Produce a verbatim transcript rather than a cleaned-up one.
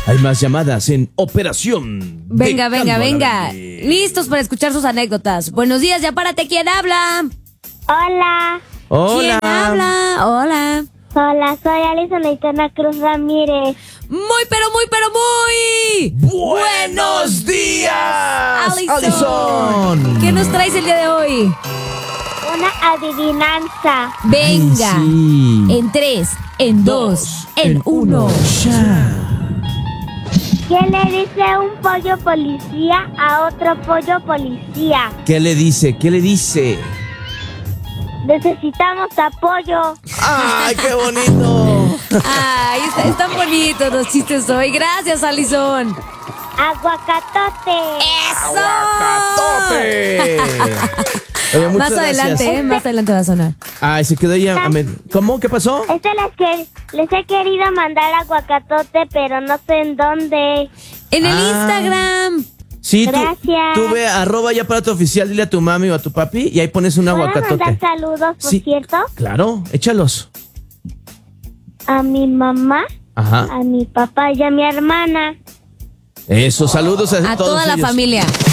Hay más llamadas en Operación. Venga, venga, Becando venga. al aire. Listos para escuchar sus anécdotas. Buenos días, ya párate. ¿Quién habla? Hola, Hola. ¿Quién habla? Hola. hola, soy Alison Aitana Cruz Ramírez. Muy, pero muy, pero muy. ¡Buenos días! Alison. Alison. ¿Qué nos traes el día de hoy? Una adivinanza. Venga. Ay, sí. En tres, en dos, en uno. Ya. ¿Qué le dice un pollo policía a otro pollo policía? ¿Qué le dice? ¿Qué le dice? Necesitamos apoyo. ¡Ay, qué bonito! Ay, está- están bonitos los chistes hoy. Gracias, Alison. Aguacatote. ¡Eso! ¡Aguacatote! Oye, muchas Más adelante, gracias. ¿eh? Más adelante va a sonar. Ay, se quedó ella. a med- ¿Cómo? ¿Qué pasó? Este les, que, les he querido mandar aguacatote, pero no sé en dónde. En el Ah. Instagram. Sí, tú, Gracias. tú ve arroba ya para tu oficial, dile a tu mami o a tu papi y ahí pones un ¿Puedo aguacatote. mandar saludos, por Sí. cierto? Claro, échalos. A mi mamá, Ajá. a mi papá y a mi hermana. Eso, saludos a, A todos toda la ellos. familia.